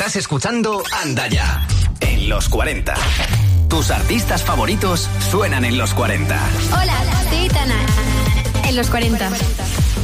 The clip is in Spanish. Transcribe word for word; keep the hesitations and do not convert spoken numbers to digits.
Estás escuchando Anda Ya en los cuarenta. Tus artistas favoritos suenan en los cuarenta. Hola, soy Tana en los cuarenta.